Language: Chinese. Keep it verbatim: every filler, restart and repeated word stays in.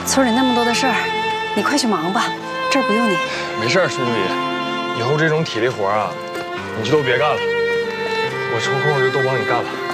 村里那么多的事儿，你快去忙吧，这儿不用你。 没事，孙经理，以后这种体力活啊，你就都别干了，我抽空就都帮你干了。